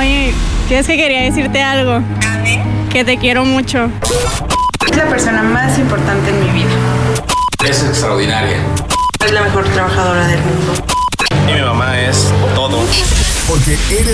Oye, es que quería decirte algo. Que te quiero mucho. Es la persona más importante en mi vida. Es extraordinaria. Es la mejor trabajadora del mundo. Y mi mamá es todo. Porque eres